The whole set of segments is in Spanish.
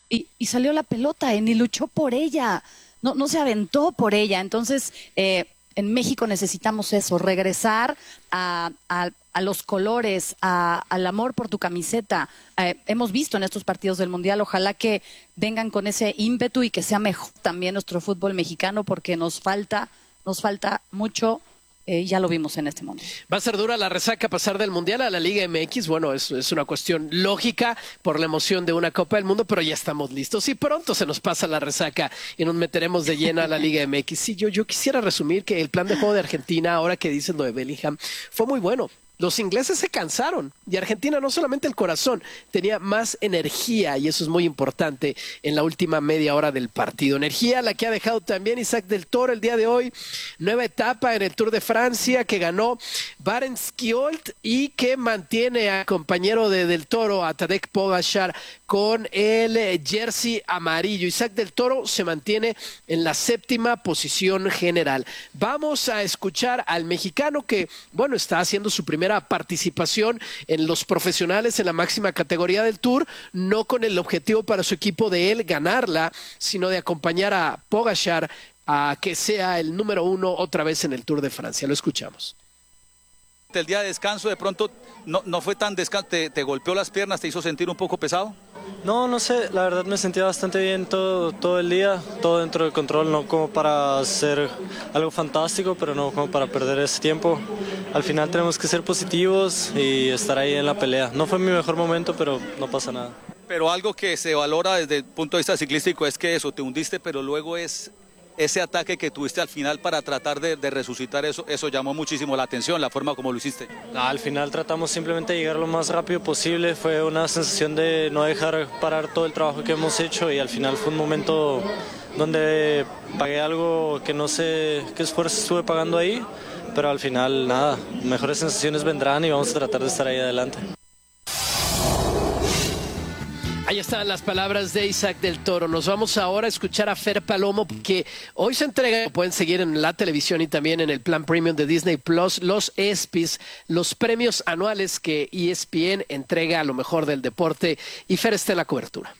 y salió la pelota, ni luchó por ella, no se aventó por ella. Entonces, en México necesitamos eso, regresar a los colores, al amor por tu camiseta. Hemos visto en estos partidos del Mundial, ojalá que vengan con ese ímpetu y que sea mejor también nuestro fútbol mexicano, porque nos falta mucho. Ya lo vimos en este Mundial. Va a ser dura la resaca pasar del Mundial a la Liga MX. Bueno, es una cuestión lógica por la emoción de una Copa del Mundo, pero ya estamos listos y pronto se nos pasa la resaca y nos meteremos de lleno a la Liga MX. Sí, yo quisiera resumir que el plan de juego de Argentina, ahora que dicen lo de Bellingham, fue muy bueno. Los ingleses se cansaron y Argentina, no solamente el corazón, tenía más energía, y eso es muy importante en la última media hora del partido. Energía la que ha dejado también Isaac del Toro el día de hoy. Nueva etapa en el Tour de Francia que ganó Barents Kiolt y que mantiene al compañero del Toro, a Tadej Pogačar, con el jersey amarillo. Isaac del Toro se mantiene en la 7ª posición general. Vamos a escuchar al mexicano que, bueno, está haciendo su primera participación en los profesionales en la máxima categoría del Tour, no con el objetivo para su equipo de él ganarla, sino de acompañar a Pogačar a que sea el número 1 otra vez en el Tour de Francia. Lo escuchamos. El día de descanso de pronto no fue tan descanso, te golpeó las piernas, te hizo sentir un poco pesado. No sé, la verdad me sentía bastante bien todo el día, todo dentro del control, no como para hacer algo fantástico, pero no como para perder ese tiempo. Al final tenemos que ser positivos y estar ahí en la pelea. No fue mi mejor momento, pero no pasa nada. Pero algo que se valora desde el punto de vista ciclístico es que eso, te hundiste, pero luego es ese ataque que tuviste al final para tratar de resucitar eso llamó muchísimo la atención, la forma como lo hiciste. Al final tratamos simplemente de llegar lo más rápido posible, fue una sensación de no dejar parar todo el trabajo que hemos hecho y al final fue un momento donde pagué algo que no sé qué esfuerzo estuve pagando ahí, pero al final nada, mejores sensaciones vendrán y vamos a tratar de estar ahí adelante. Ahí están las palabras de Isaac del Toro. Nos vamos ahora a escuchar a Fer Palomo, que hoy se entrega, pueden seguir en la televisión y también en el plan premium de Disney Plus, los ESPYs, los premios anuales que ESPN entrega a lo mejor del deporte. Y Fer está en la cobertura.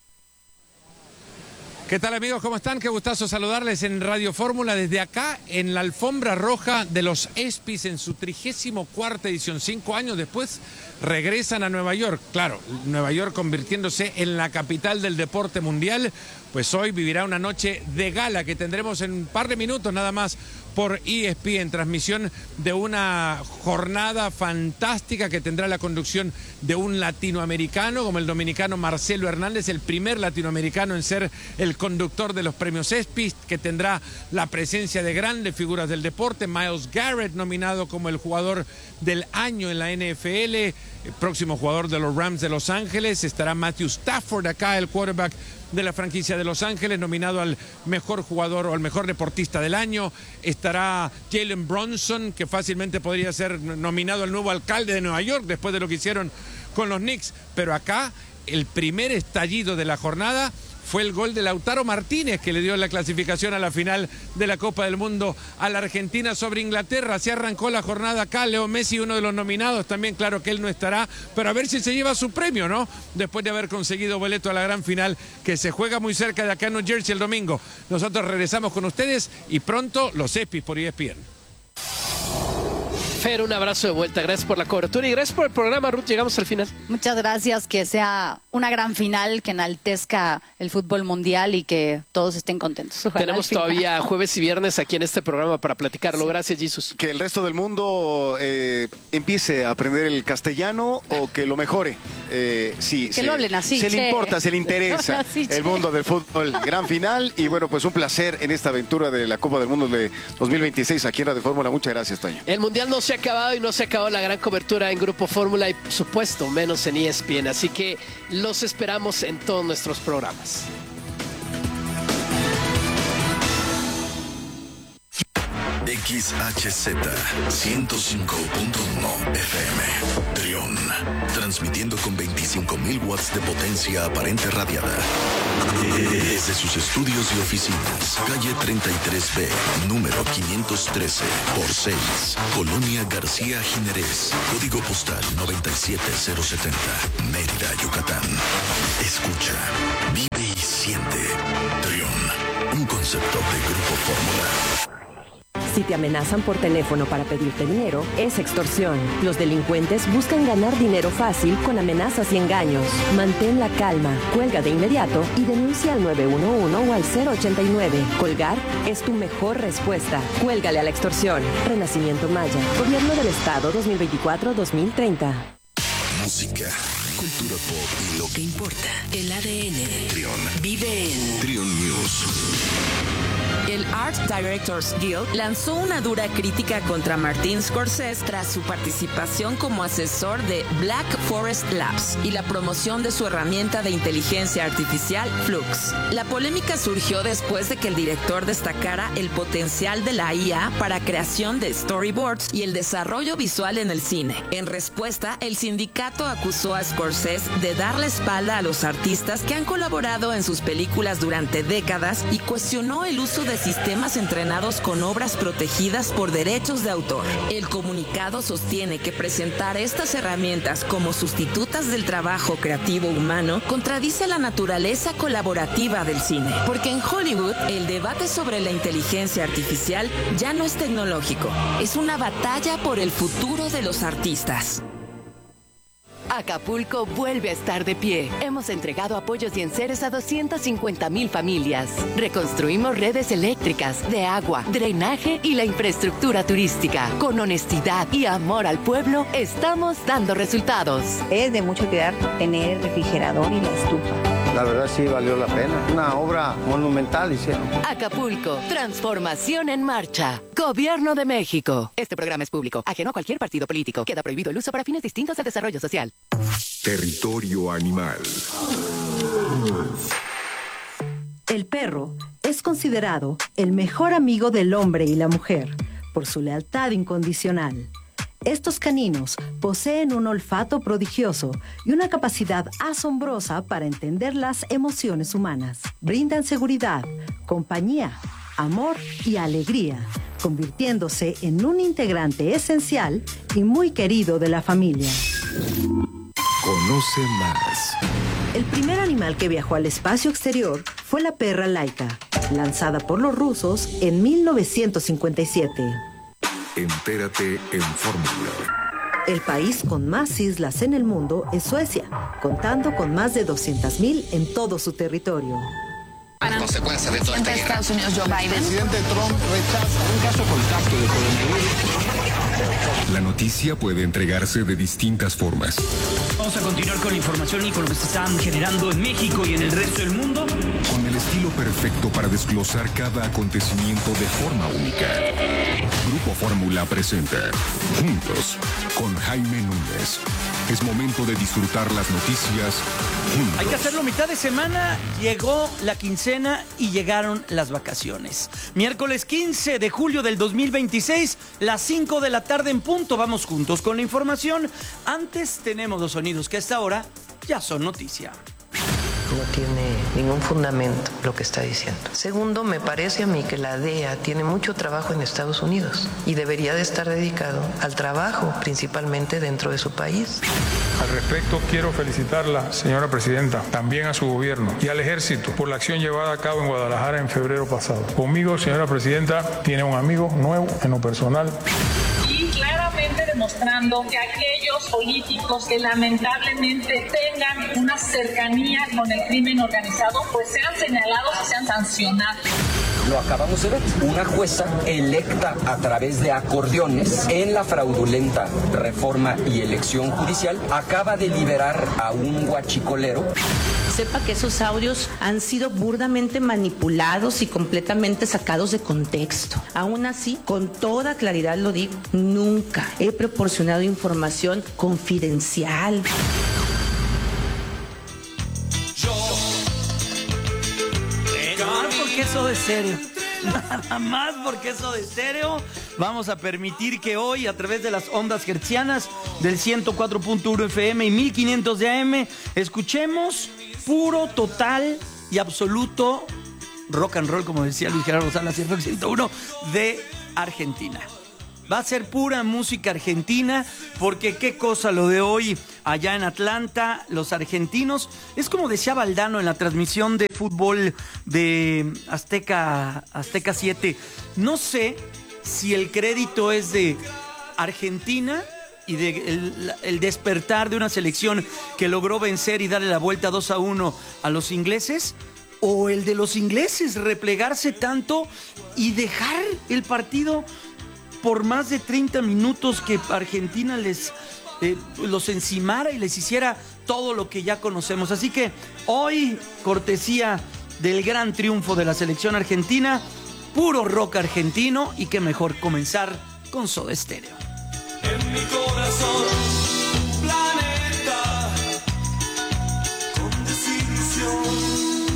¿Qué tal, amigos? ¿Cómo están? Qué gustazo saludarles en Radio Fórmula desde acá en la alfombra roja de los ESPYs en su 34ª edición. 5 años después regresan a Nueva York. Claro, Nueva York convirtiéndose en la capital del deporte mundial. Pues hoy vivirá una noche de gala que tendremos en un par de minutos nada más por ESPN, transmisión de una jornada fantástica que tendrá la conducción de un latinoamericano como el dominicano Marcelo Hernández, el primer latinoamericano en ser el conductor de los premios ESPY, que tendrá la presencia de grandes figuras del deporte. Myles Garrett, nominado como el jugador del año en la NFL, el próximo jugador de los Rams de Los Ángeles. Estará Matthew Stafford acá, el quarterback de la franquicia de Los Ángeles, nominado al mejor jugador o al mejor deportista del año. Estará Jalen Brunson, que fácilmente podría ser nominado al nuevo alcalde de Nueva York después de lo que hicieron con los Knicks. Pero acá el primer estallido de la jornada fue el gol de Lautaro Martínez, que le dio la clasificación a la final de la Copa del Mundo a la Argentina sobre Inglaterra. Así arrancó la jornada acá. Leo Messi, uno de los nominados, también claro que él no estará, pero a ver si se lleva su premio, ¿no? Después de haber conseguido boleto a la gran final que se juega muy cerca de acá en New Jersey el domingo. Nosotros regresamos con ustedes y pronto los ESPYs por ESPN. Fer, un abrazo de vuelta. Gracias por la cobertura y gracias por el programa, Ruth. Llegamos al final. Muchas gracias, que sea una gran final, que enaltezca el fútbol mundial y que todos estén contentos. Ojalá tenemos todavía jueves y viernes aquí en este programa para platicarlo. Gracias, Jesus. Que el resto del mundo empiece a aprender el castellano o que lo mejore. Sí, que lo hablen así. Se le importa, se le interesa así, el mundo del fútbol. Gran final y bueno, pues un placer en esta aventura de la Copa del Mundo de 2026 aquí en Radio Fórmula. Muchas gracias, Toño. El Mundial no se ha acabado y no se acabó la gran cobertura en Grupo Fórmula y por supuesto menos en ESPN, así que los esperamos en todos nuestros programas. XHZ 105.1 FM Trión, transmitiendo con 25.000 watts de potencia aparente radiada desde sus estudios y oficinas, calle 33B, número 513 por 6, Colonia García Jiménez, código postal 97070, Mérida, Yucatán. Escucha, vive concepto de Grupo Fórmula. Si te amenazan por teléfono para pedirte dinero, es extorsión. Los delincuentes buscan ganar dinero fácil con amenazas y engaños. Mantén la calma, cuelga de inmediato y denuncia al 911 o al 089. Colgar es tu mejor respuesta. Cuélgale a la extorsión. Renacimiento Maya. Gobierno del Estado 2024-2030. Música, cultura pop y lo que importa. El ADN. Trión. Vive en Trión News. El Art Directors Guild lanzó una dura crítica contra Martin Scorsese tras su participación como asesor de Black Forest Labs y la promoción de su herramienta de inteligencia artificial Flux. La polémica surgió después de que el director destacara el potencial de la IA para creación de storyboards y el desarrollo visual en el cine. En respuesta, el sindicato acusó a Scorsese de dar la espalda a los artistas que han colaborado en sus películas durante décadas y cuestionó el uso de sistemas entrenados con obras protegidas por derechos de autor. El comunicado sostiene que presentar estas herramientas como sustitutas del trabajo creativo humano contradice la naturaleza colaborativa del cine, porque en Hollywood el debate sobre la inteligencia artificial ya no es tecnológico, es una batalla por el futuro de los artistas. Acapulco vuelve a estar de pie. Hemos entregado apoyos y enseres a 250,000 familias. Reconstruimos redes eléctricas, de agua, drenaje y la infraestructura turística. Con honestidad y amor al pueblo, estamos dando resultados. Es de mucho cuidar tener refrigerador y la estufa. La verdad sí valió la pena. Una obra monumental hicieron. Acapulco, transformación en marcha. Gobierno de México. Este programa es público, ajeno a cualquier partido político. Queda prohibido el uso para fines distintos al desarrollo social. Territorio animal. El perro es considerado el mejor amigo del hombre y la mujer por su lealtad incondicional. Estos caninos poseen un olfato prodigioso y una capacidad asombrosa para entender las emociones humanas. Brindan seguridad, compañía, amor y alegría, convirtiéndose en un integrante esencial y muy querido de la familia. Conoce más. El primer animal que viajó al espacio exterior fue la perra Laika, lanzada por los rusos en 1957. Entérate en Fórmula. El país con más islas en el mundo es Suecia, contando con más de 200,000 en todo su territorio. Las consecuencias de toda esta guerra. Estados Unidos, Joe Biden. El presidente Trump rechaza un caso contacto de coronavirus. La noticia puede entregarse de distintas formas. Vamos a continuar con la información y con lo que se están generando en México y en el resto del mundo. Con el estilo perfecto para desglosar cada acontecimiento de forma única. Grupo Fórmula presenta Juntos con Jaime Núñez. Es momento de disfrutar las noticias juntos. Hay que hacerlo mitad de semana. Llegó la quincena y llegaron las vacaciones. Miércoles 15 de julio del 2026, las 5 de la tarde en punto. Vamos juntos con la información. Antes tenemos los sonidos que a esta hora ya son noticia. No tiene ningún fundamento lo que está diciendo. Segundo, me parece a mí que la DEA tiene mucho trabajo en Estados Unidos y debería de estar dedicado al trabajo, principalmente dentro de su país. Al respecto, quiero felicitarla, señora presidenta, también a su gobierno y al ejército por la acción llevada a cabo en Guadalajara en febrero pasado. Conmigo, señora presidenta, tiene un amigo nuevo en lo personal. Y claramente demostrando que aquellos políticos que lamentablemente tengan una cercanía con el crimen organizado, pues sean señalados y sean sancionados. Lo acabamos de ver, una jueza electa a través de acordeones en la fraudulenta reforma y elección judicial acaba de liberar a un huachicolero. Sepa que esos audios han sido burdamente manipulados y completamente sacados de contexto. Aún así, con toda claridad lo digo, nunca he proporcionado información confidencial. Porque eso de Estéreo. Nada más porque eso de Estéreo. Vamos a permitir que hoy, a través de las ondas hertzianas del 104.1 FM y 1500 de AM, escuchemos puro, total y absoluto rock and roll, como decía Luis Gerardo Salas y el Rock 101 de Argentina. Va a ser pura música argentina, porque qué cosa lo de hoy allá en Atlanta, los argentinos. Es como decía Valdano en la transmisión de fútbol de Azteca 7. No sé si el crédito es de Argentina y de el despertar de una selección que logró vencer y darle la vuelta 2-1 a los ingleses, o el de los ingleses replegarse tanto y dejar el partido por más de 30 minutos, que Argentina los encimara y les hiciera todo lo que ya conocemos. Así que hoy, cortesía del gran triunfo de la selección argentina, puro rock argentino, y qué mejor comenzar con Soda Stereo. En mi corazón, planeta con desilusión.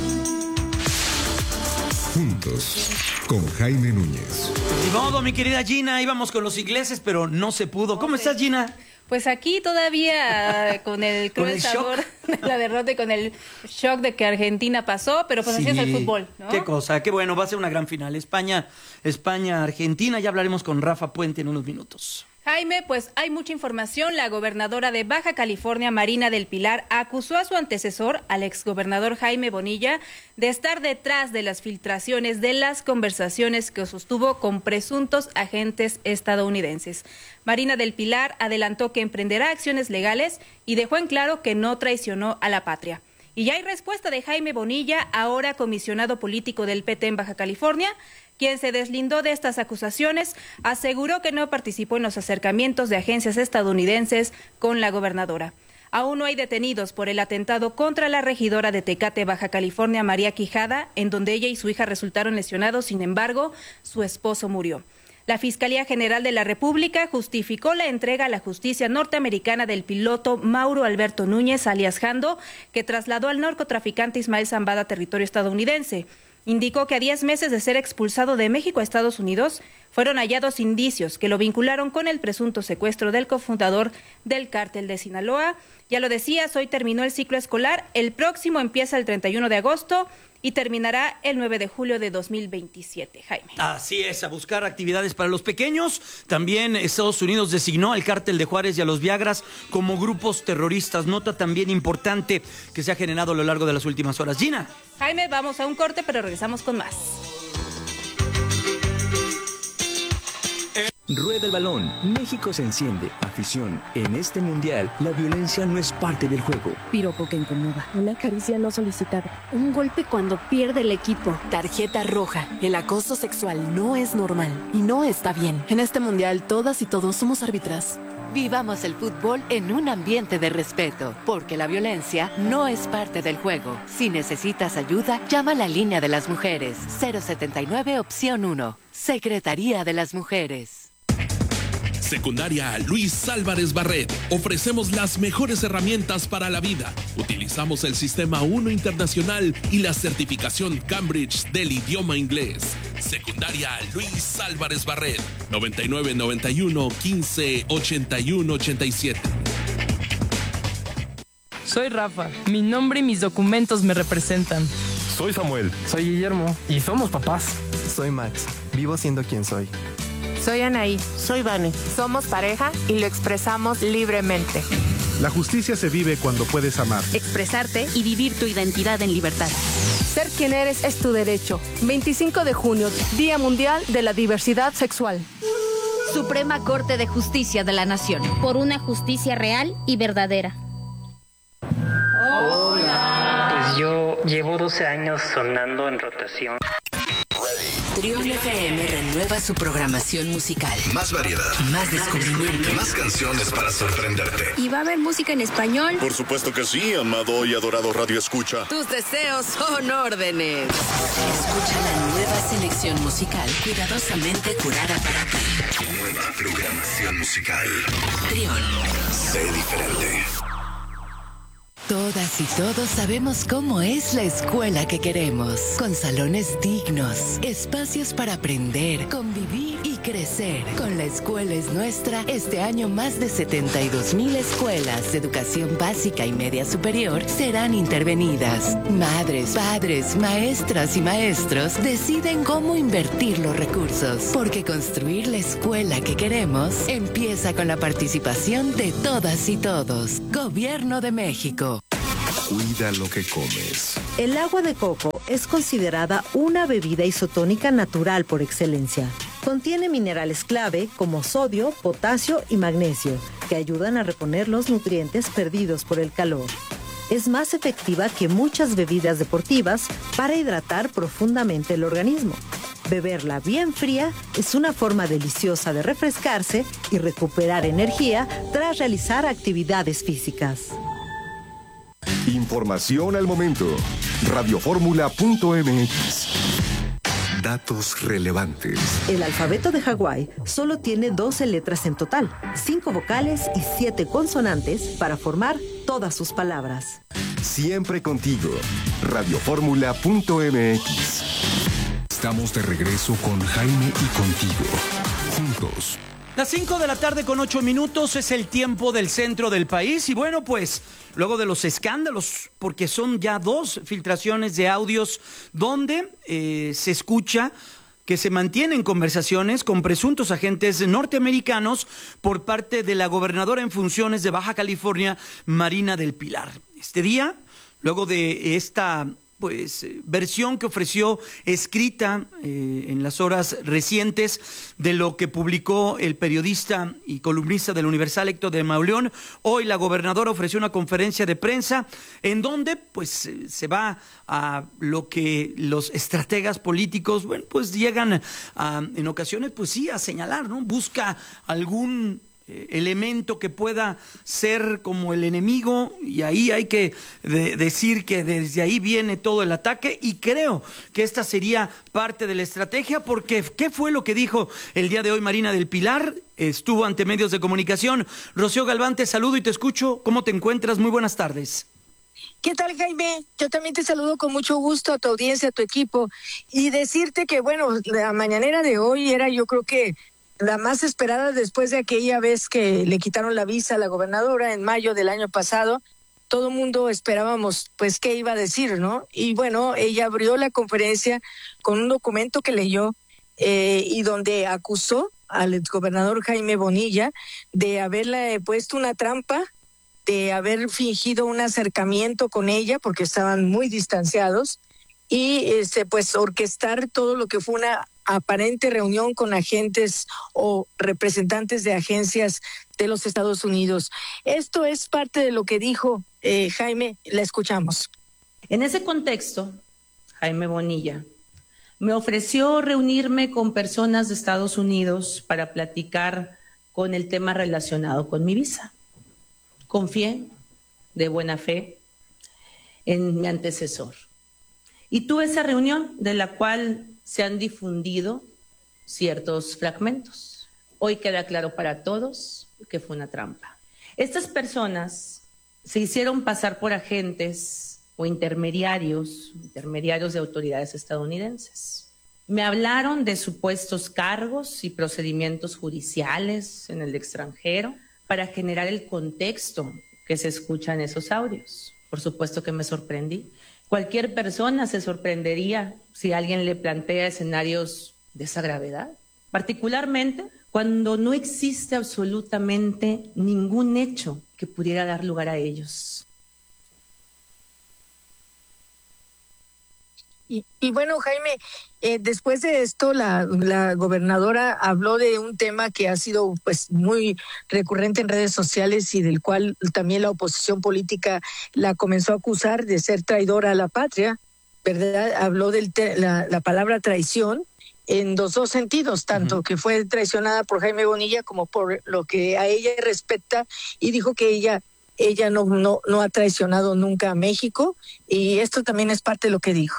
Juntos, con Jaime Núñez. Ni modo, mi querida Gina, íbamos con los ingleses, pero no se pudo. ¿Cómo estás, Gina? Pues aquí todavía con el cruel sabor de la derrota y con el shock de que Argentina pasó, pero pues así es el fútbol, ¿no? Qué cosa, qué bueno, va a ser una gran final. España-Argentina, ya hablaremos con Rafa Puente en unos minutos. Jaime, pues hay mucha información. La gobernadora de Baja California, Marina del Pilar, acusó a su antecesor, al exgobernador Jaime Bonilla, de estar detrás de las filtraciones de las conversaciones que sostuvo con presuntos agentes estadounidenses. Marina del Pilar adelantó que emprenderá acciones legales y dejó en claro que no traicionó a la patria. Y ya hay respuesta de Jaime Bonilla, ahora comisionado político del PT en Baja California, quien se deslindó de estas acusaciones, aseguró que no participó en los acercamientos de agencias estadounidenses con la gobernadora. Aún no hay detenidos por el atentado contra la regidora de Tecate, Baja California, María Quijada, en donde ella y su hija resultaron lesionados. Sin embargo, su esposo murió. La Fiscalía General de la República justificó la entrega a la justicia norteamericana del piloto Mauro Alberto Núñez, alias Jando, que trasladó al narcotraficante Ismael Zambada a territorio estadounidense. Indicó que a 10 meses de ser expulsado de México a Estados Unidos, fueron hallados indicios que lo vincularon con el presunto secuestro del cofundador del cártel de Sinaloa. Ya lo decías, hoy terminó el ciclo escolar, el próximo empieza el 31 de agosto y terminará el 9 de julio de 2027, Jaime. Así es, a buscar actividades para los pequeños. También Estados Unidos designó al cártel de Juárez y a los Viagras como grupos terroristas. Nota también importante que se ha generado a lo largo de las últimas horas. Gina. Jaime, vamos a un corte, pero regresamos con más. Rueda el balón. México se enciende. Afición. En este mundial, la violencia no es parte del juego. Piropo que incomoda. Una caricia no solicitada. Un golpe cuando pierde el equipo. Tarjeta roja. El acoso sexual no es normal y no está bien. En este mundial, todas y todos somos árbitras. Vivamos el fútbol en un ambiente de respeto, porque la violencia no es parte del juego. Si necesitas ayuda, llama a la línea de las mujeres. 079 opción 1. Secretaría de las Mujeres. Secundaria Luis Álvarez Barret. Ofrecemos las mejores herramientas para la vida. Utilizamos el Sistema 1 Internacional y la certificación Cambridge del idioma inglés. Secundaria Luis Álvarez Barret. 9991 15 81 87. Soy Rafa. Mi nombre y mis documentos me representan. Soy Samuel. Soy Guillermo. Y somos papás. Soy Max. Vivo siendo quien soy. Soy Anaí. Soy Vane. Somos pareja y lo expresamos libremente. La justicia se vive cuando puedes amar, expresarte y vivir tu identidad en libertad. Ser quien eres es tu derecho. 25 de junio, Día Mundial de la Diversidad Sexual. Suprema Corte de Justicia de la Nación. Por una justicia real y verdadera. Hola. Pues yo llevo 12 años sonando en rotación. Trión FM renueva su programación musical. Más variedad. Más descubrimiento. Más canciones para sorprenderte. ¿Y va a haber música en español? Por supuesto que sí, amado y adorado Radio Escucha. Tus deseos son órdenes. Escucha la nueva selección musical cuidadosamente curada para ti. Nueva programación musical. Trión. Sé diferente. Todas y todos sabemos cómo es la escuela que queremos, con salones dignos, espacios para aprender, convivir y Crecer con La Escuela es Nuestra. Este año más de 72,000 escuelas de educación básica y media superior serán intervenidas. Madres, padres, maestras y maestros deciden cómo invertir los recursos, porque construir la escuela que queremos empieza con la participación de todas y todos. Gobierno de México. Cuida lo que comes. El agua de coco es considerada una bebida isotónica natural por excelencia. Contiene minerales clave como sodio, potasio y magnesio, que ayudan a reponer los nutrientes perdidos por el calor. Es más efectiva que muchas bebidas deportivas para hidratar profundamente el organismo. Beberla bien fría es una forma deliciosa de refrescarse y recuperar energía tras realizar actividades físicas. Información al momento. Radioformula.mx. Datos relevantes. El alfabeto de Hawái solo tiene 12 letras en total, 5 vocales y 7 consonantes para formar todas sus palabras. Siempre contigo. Radioformula.mx. Estamos de regreso con Jaime y contigo. Juntos. Las 5 de la tarde con 8 minutos es el tiempo del centro del país. Y bueno, pues luego de los escándalos, porque son ya 2 filtraciones de audios donde se escucha que se mantienen conversaciones con presuntos agentes norteamericanos por parte de la gobernadora en funciones de Baja California, Marina del Pilar. Este día, luego de esta versión que ofreció escrita en las horas recientes de lo que publicó el periodista y columnista del Universal Héctor de Mauleón, hoy la gobernadora ofreció una conferencia de prensa en donde se va a lo que los estrategas políticos llegan en ocasiones a señalar, ¿no? Busca algún elemento que pueda ser como el enemigo, y ahí hay que decir que desde ahí viene todo el ataque, y creo que esta sería parte de la estrategia, porque ¿qué fue lo que dijo el día de hoy Marina del Pilar? Estuvo ante medios de comunicación. Rocío Galván, te saludo y te escucho. ¿Cómo te encuentras? Muy buenas tardes. ¿Qué tal, Jaime? Yo también te saludo con mucho gusto a tu audiencia, a tu equipo, y decirte que, la mañanera de hoy era, yo creo que la más esperada después de aquella vez que le quitaron la visa a la gobernadora en mayo del año pasado. Todo el mundo esperábamos, qué iba a decir, ¿no? Y bueno, ella abrió la conferencia con un documento que leyó y donde acusó al exgobernador Jaime Bonilla de haberle puesto una trampa, de haber fingido un acercamiento con ella porque estaban muy distanciados, y orquestar todo lo que fue una aparente reunión con agentes o representantes de agencias de los Estados Unidos. Esto es parte de lo que dijo Jaime. La escuchamos. En ese contexto, Jaime Bonilla me ofreció reunirme con personas de Estados Unidos para platicar con el tema relacionado con mi visa. Confié de buena fe en mi antecesor. Y tuve esa reunión de la cual se han difundido ciertos fragmentos. Hoy queda claro para todos que fue una trampa. Estas personas se hicieron pasar por agentes o intermediarios de autoridades estadounidenses. Me hablaron de supuestos cargos y procedimientos judiciales en el extranjero para generar el contexto que se escucha en esos audios. Por supuesto que me sorprendí. Cualquier persona se sorprendería si alguien le plantea escenarios de esa gravedad, particularmente cuando no existe absolutamente ningún hecho que pudiera dar lugar a ellos. Y bueno, Jaime, después de esto, la gobernadora habló de un tema que ha sido muy recurrente en redes sociales y del cual también la oposición política la comenzó a acusar de ser traidora a la patria, ¿verdad? Habló de la palabra traición en los 2 sentidos, tanto que fue traicionada por Jaime Bonilla como por lo que a ella respecta, y dijo que ella no ha traicionado nunca a México, y esto también es parte de lo que dijo.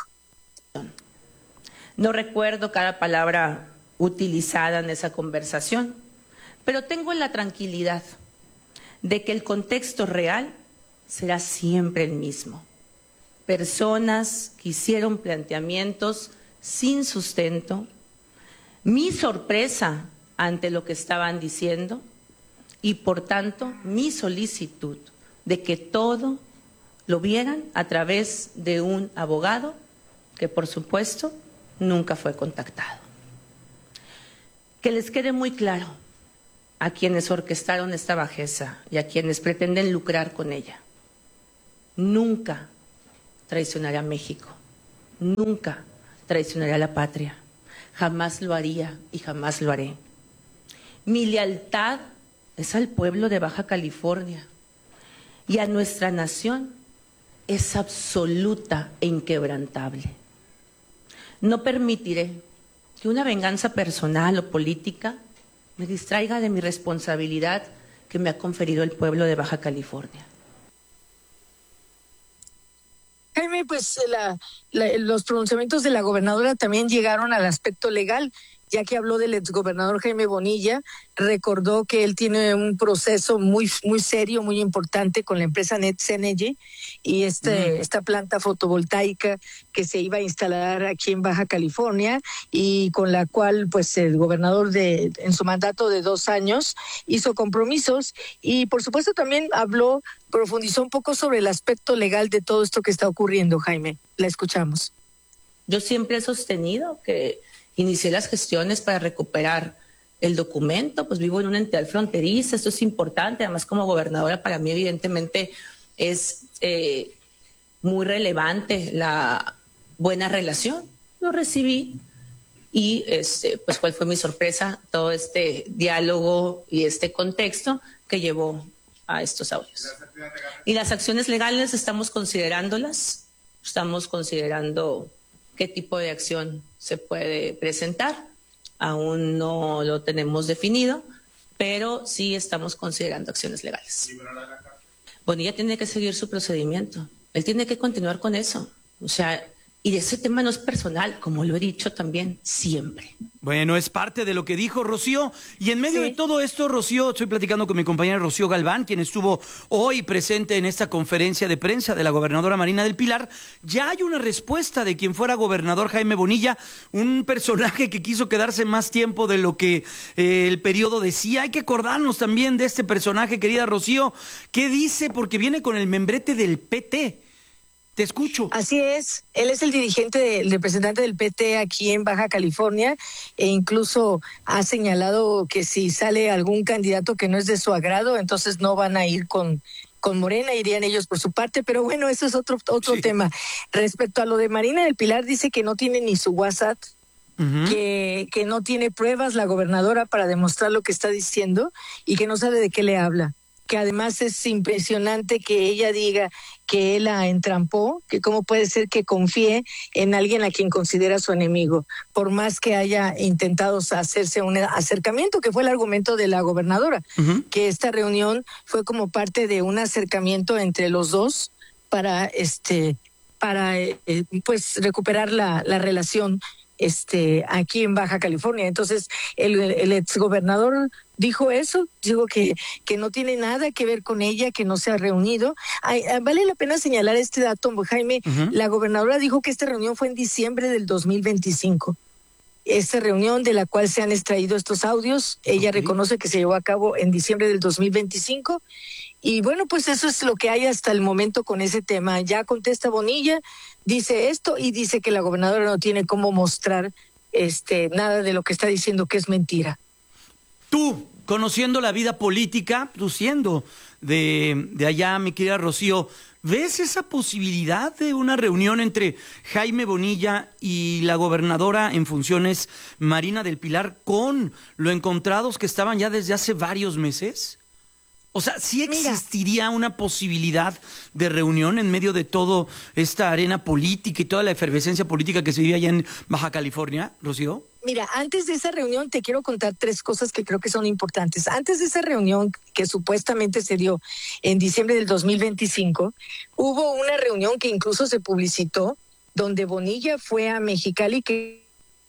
No recuerdo cada palabra utilizada en esa conversación, pero tengo la tranquilidad de que el contexto real será siempre el mismo. Personas que hicieron planteamientos sin sustento. Mi sorpresa ante lo que estaban diciendo y por tanto mi solicitud de que todo lo vieran a través de un abogado que por supuesto nunca fue contactado. Que les quede muy claro a quienes orquestaron esta bajeza y a quienes pretenden lucrar con ella. Nunca traicionaré a México, nunca traicionaré a la patria, jamás lo haría y jamás lo haré. Mi lealtad es al pueblo de Baja California y a nuestra nación es absoluta e inquebrantable. No permitiré que una venganza personal o política me distraiga de mi responsabilidad que me ha conferido el pueblo de Baja California. Jaime, pues los pronunciamientos de la gobernadora también llegaron al aspecto legal, ya que habló del exgobernador Jaime Bonilla, recordó que él tiene un proceso muy serio, muy importante con la empresa NetSenergy y esta planta fotovoltaica que se iba a instalar aquí en Baja California y con la cual pues el gobernador en su mandato de 2 años hizo compromisos y por supuesto también profundizó un poco sobre el aspecto legal de todo esto que está ocurriendo. Jaime, la escuchamos. Yo siempre he sostenido que inicié las gestiones para recuperar el documento, pues vivo en una entidad fronteriza, esto es importante, además como gobernadora para mí evidentemente es muy relevante la buena relación, lo recibí y pues cuál fue mi sorpresa, todo este diálogo y este contexto que llevó a estos audios. Y las acciones legales estamos considerándolas, estamos considerando qué tipo de acción se puede presentar. Aún no lo tenemos definido, pero sí estamos considerando acciones legales. Bonilla tiene que seguir su procedimiento. Él tiene que continuar con eso. O sea, y ese tema no es personal, como lo he dicho también siempre. Bueno, es parte de lo que dijo Rocío. Y en medio de todo esto, Rocío, estoy platicando con mi compañera Rocío Galván, quien estuvo hoy presente en esta conferencia de prensa de la gobernadora Marina del Pilar. Ya hay una respuesta de quien fuera gobernador Jaime Bonilla, un personaje que quiso quedarse más tiempo de lo que el periodo decía. Hay que acordarnos también de este personaje, querida Rocío. ¿Qué dice? Porque viene con el membrete del PT. Te escucho. Así es, él es el dirigente, el representante del PT aquí en Baja California e incluso ha señalado que si sale algún candidato que no es de su agrado, entonces no van a ir con Morena, irían ellos por su parte, pero bueno, eso es otro tema. Respecto a lo de Marina del Pilar, dice que no tiene ni su WhatsApp, que no tiene pruebas la gobernadora para demostrar lo que está diciendo y que no sabe de qué le habla. Que además es impresionante que ella diga que él la entrampó, que cómo puede ser que confíe en alguien a quien considera su enemigo, por más que haya intentado hacerse un acercamiento, que fue el argumento de la gobernadora, que esta reunión fue como parte de un acercamiento entre los dos para pues recuperar la relación aquí en Baja California. Entonces el exgobernador dijo eso, dijo que no tiene nada que ver con ella, que no se ha reunido. Vale la pena señalar este dato, Jaime. La gobernadora dijo que esta reunión fue en diciembre del 2025. Esta reunión de la cual se han extraído estos audios, ella reconoce que se llevó a cabo en diciembre del 2025. Y bueno, pues eso es lo que hay hasta el momento con ese tema. Ya contesta Bonilla, dice esto y dice que la gobernadora no tiene cómo mostrar nada de lo que está diciendo que es mentira. Tú, conociendo la vida política, tú siendo de allá, mi querida Rocío, ¿ves esa posibilidad de una reunión entre Jaime Bonilla y la gobernadora en funciones Marina del Pilar con lo encontrados que estaban ya desde hace varios meses? O sea, ¿sí existiría una posibilidad de reunión en medio de toda esta arena política y toda la efervescencia política que se vive allá en Baja California, Rocío? Mira, antes de esa reunión te quiero contar 3 cosas que creo que son importantes. Antes de esa reunión que supuestamente se dio en diciembre del 2025, hubo una reunión que incluso se publicitó donde Bonilla fue a Mexicali, que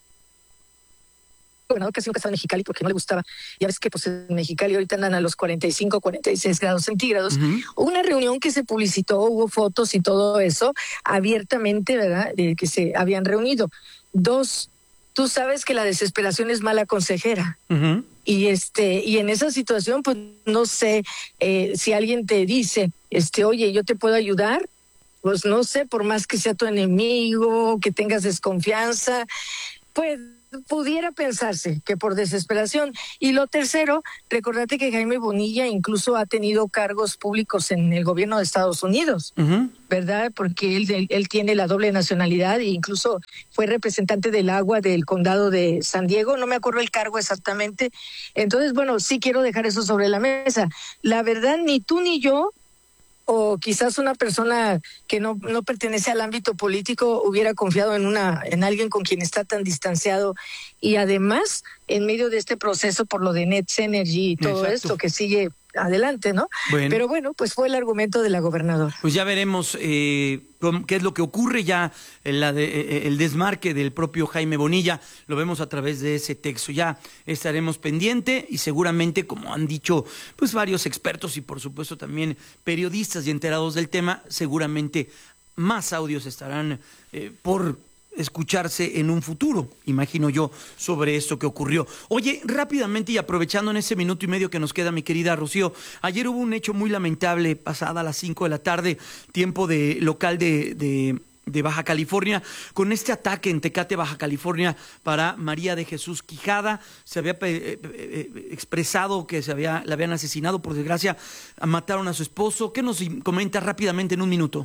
el gobernador casi nunca estaba en Mexicali porque no le gustaba. Ya ves que pues en Mexicali ahorita andan a los 45, 46 grados centígrados. Hubo una reunión que se publicitó, hubo fotos y todo eso abiertamente, ¿verdad? Que se habían reunido. 2, tú sabes que la desesperación es mala consejera. Y en esa situación, pues no sé, si alguien te dice, oye, yo te puedo ayudar, pues no sé, por más que sea tu enemigo, que tengas desconfianza, pues pudiera pensarse que por desesperación. Y lo tercero, recordate que Jaime Bonilla incluso ha tenido cargos públicos en el gobierno de Estados Unidos, ¿verdad? Porque él tiene la doble nacionalidad e incluso fue representante del agua del condado de San Diego, no me acuerdo el cargo exactamente. Entonces, bueno, sí quiero dejar eso sobre la mesa. La verdad, ni tú ni yo, o quizás una persona que no pertenece al ámbito político hubiera confiado en alguien con quien está tan distanciado, y además en medio de este proceso por lo de Net Energy y todo esto que sigue adelante, ¿no? Bueno. Pero bueno, pues fue el argumento de la gobernadora. Pues ya veremos qué es lo que ocurre ya, el desmarque del propio Jaime Bonilla, lo vemos a través de ese texto. Ya estaremos pendiente y seguramente, como han dicho pues varios expertos y por supuesto también periodistas y enterados del tema, seguramente más audios estarán por escucharse en un futuro, imagino yo, sobre esto que ocurrió. Oye, rápidamente y aprovechando en ese minuto y medio que nos queda, mi querida Rocío, ayer hubo un hecho muy lamentable, pasada a las 5 de la tarde, tiempo de local de Baja California, con este ataque en Tecate, Baja California, para María de Jesús Quijada. Se había expresado que la habían asesinado, por desgracia, mataron a su esposo. ¿Qué nos comenta rápidamente en un minuto?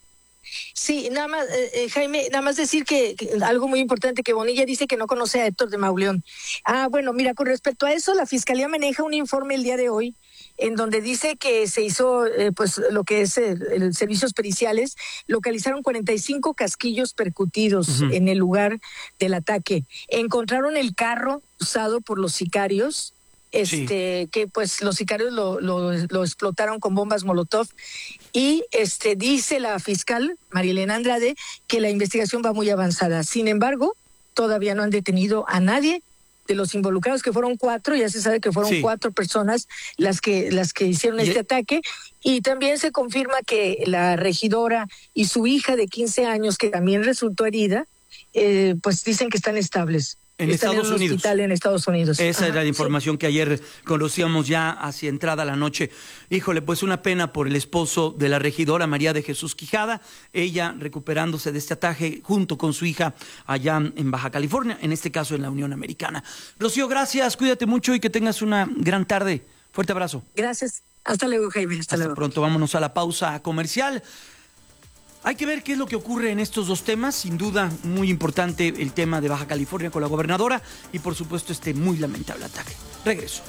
Sí, nada más, Jaime, nada más decir que algo muy importante, que Bonilla dice que no conoce a Héctor de Mauleón. Bueno, mira, con respecto a eso, la Fiscalía maneja un informe el día de hoy en donde dice que se hizo pues lo que es servicios periciales, localizaron 45 casquillos percutidos en el lugar del ataque. Encontraron el carro usado por los sicarios, que pues los sicarios lo explotaron con bombas Molotov, y dice la fiscal Marilena Andrade que la investigación va muy avanzada. Sin embargo, todavía no han detenido a nadie de los involucrados, que fueron 4, ya se sabe que fueron 4 personas las que hicieron este ataque, y también se confirma que la regidora y su hija de 15 años, que también resultó herida, pues dicen que están estables. En Estados Unidos. Hospital en Estados Unidos. Esa era la información que ayer conocíamos ya hacia entrada la noche. Híjole, pues una pena por el esposo de la regidora, María de Jesús Quijada, ella recuperándose de este ataque junto con su hija allá en Baja California, en este caso en la Unión Americana. Rocío, gracias, cuídate mucho y que tengas una gran tarde. Fuerte abrazo. Gracias. Hasta luego, Jaime. Hasta luego. Pronto, vámonos a la pausa comercial. Hay que ver qué es lo que ocurre en estos dos temas. Sin duda, muy importante el tema de Baja California con la gobernadora y, por supuesto, este muy lamentable ataque. Regreso.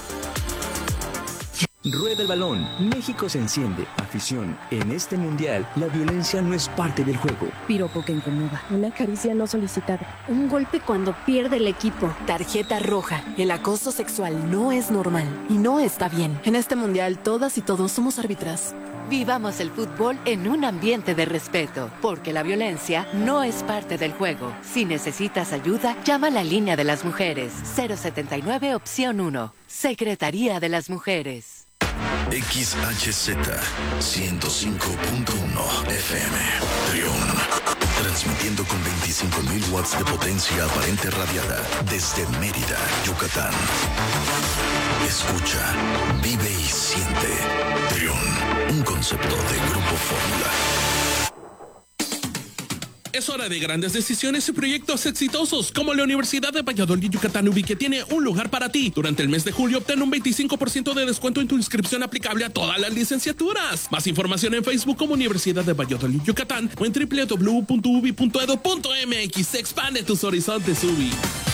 Rueda el balón. México se enciende. Afición. En este mundial, la violencia no es parte del juego. Piropo que incomoda. Una caricia no solicitada. Un golpe cuando pierde el equipo. Tarjeta roja. El acoso sexual no es normal y no está bien. En este mundial, todas y todos somos árbitras. Vivamos el fútbol en un ambiente de respeto, porque la violencia no es parte del juego. Si necesitas ayuda, llama a la línea de las mujeres. 079 opción 1. Secretaría de las Mujeres. XHZ 105.1 FM. Trión. Transmitiendo con 25.000 watts de potencia aparente radiada desde Mérida, Yucatán. Escucha, vive y siente. Trión, un concepto de Grupo Fórmula. Es hora de grandes decisiones y proyectos exitosos, como la Universidad de Valladolid Yucatán UBI, que tiene un lugar para ti. Durante el mes de julio obtén un 25% de descuento en tu inscripción aplicable a todas las licenciaturas. Más información en Facebook como Universidad de Valladolid Yucatán o en www.ubi.edu.mx. Expande tus horizontes, UBI.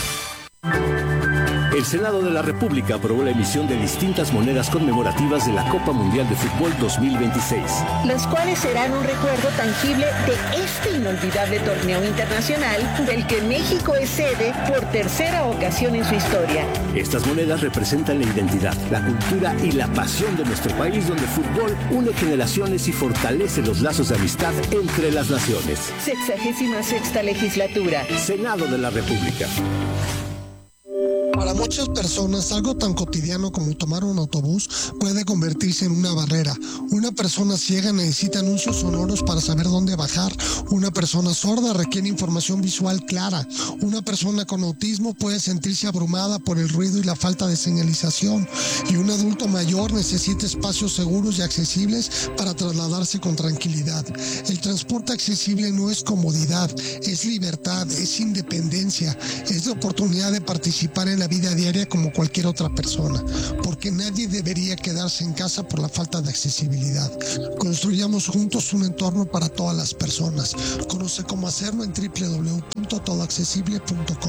El Senado de la República aprobó la emisión de distintas monedas conmemorativas de la Copa Mundial de Fútbol 2026. Las cuales serán un recuerdo tangible de este inolvidable torneo internacional del que México es sede por tercera ocasión en su historia. Estas monedas representan la identidad, la cultura y la pasión de nuestro país, donde el fútbol une generaciones y fortalece los lazos de amistad entre las naciones. 66ª legislatura. Senado de la República. Para muchas personas, algo tan cotidiano como tomar un autobús puede convertirse en una barrera. Una persona ciega necesita anuncios sonoros para saber dónde bajar. Una persona sorda requiere información visual clara. Una persona con autismo puede sentirse abrumada por el ruido y la falta de señalización. Y un adulto mayor necesita espacios seguros y accesibles para trasladarse con tranquilidad. El transporte accesible no es comodidad, es libertad, es independencia, es la oportunidad de participar en la vida diaria como cualquier otra persona, porque nadie debería quedarse en casa por la falta de accesibilidad. Construyamos juntos un entorno para todas las personas. Conoce cómo hacerlo en www.todoaccesible.com.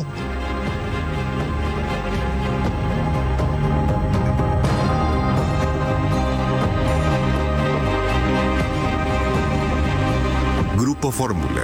Grupo Fórmula.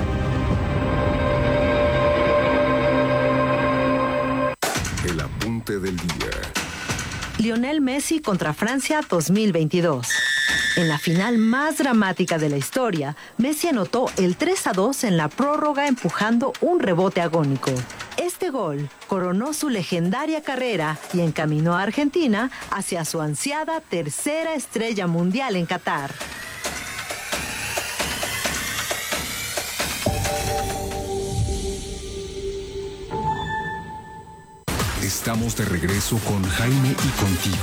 El apunte del día. Lionel Messi contra Francia 2022. En la final más dramática de la historia, Messi anotó el 3-2 en la prórroga empujando un rebote agónico. Este gol coronó su legendaria carrera y encaminó a Argentina hacia su ansiada tercera estrella mundial en Qatar. Estamos de regreso con Jaime y contigo.